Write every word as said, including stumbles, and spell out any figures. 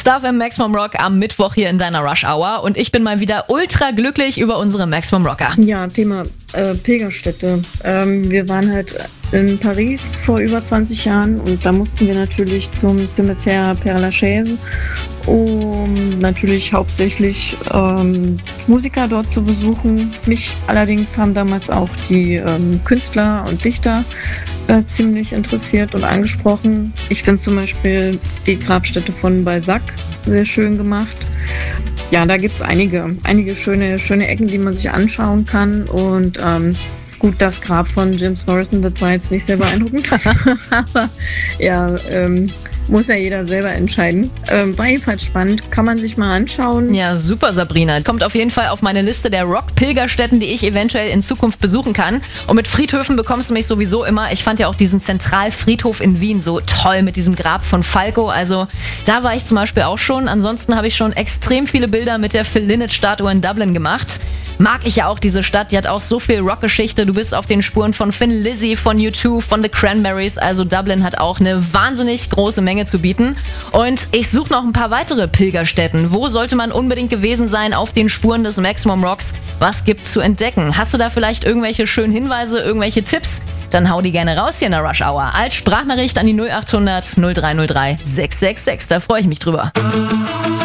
Stuff im Maximum Rock am Mittwoch hier in deiner Rush Hour und ich bin mal wieder ultra glücklich über unsere Maximum Rocker. Ja, Thema äh, Pilgerstätte. Ähm, wir waren halt in Paris vor über zwanzig Jahren und da mussten wir natürlich zum Cimetière Père Lachaise, um natürlich hauptsächlich ähm, Musiker dort zu besuchen. Mich allerdings haben damals auch die ähm, Künstler und Dichter äh, ziemlich interessiert und angesprochen. Ich finde zum Beispiel die Grabstätte von Balzac sehr schön gemacht. Ja, da gibt es einige, einige schöne, schöne Ecken, die man sich anschauen kann. Und ähm, gut, das Grab von James Morrison, das war jetzt nicht sehr beeindruckend. Aber ja, ähm, muss ja jeder selber entscheiden. Ähm, war jedenfalls spannend, kann man sich mal anschauen. Ja, super, Sabrina. Kommt auf jeden Fall auf meine Liste der Rock-Pilgerstätten, die ich eventuell in Zukunft besuchen kann. Und mit Friedhöfen bekommst du mich sowieso immer. Ich fand ja auch diesen Zentralfriedhof in Wien so toll mit diesem Grab von Falco. Also da war ich zum Beispiel auch schon. Ansonsten habe ich schon extrem viele Bilder mit der Phil Lynott-Statue in Dublin gemacht. Mag ich ja auch diese Stadt, die hat auch so viel Rockgeschichte. Du bist auf den Spuren von Thin Lizzy, von U zwei, von The Cranberries. Also Dublin hat auch eine wahnsinnig große Menge zu bieten. Und ich suche noch ein paar weitere Pilgerstätten. Wo sollte man unbedingt gewesen sein auf den Spuren des Maximum Rocks? Was gibt's zu entdecken? Hast du da vielleicht irgendwelche schönen Hinweise, irgendwelche Tipps? Dann hau die gerne raus hier in der Rush Hour. Als Sprachnachricht an die null acht hundert null drei null drei sechs sechs sechs. Da freue ich mich drüber.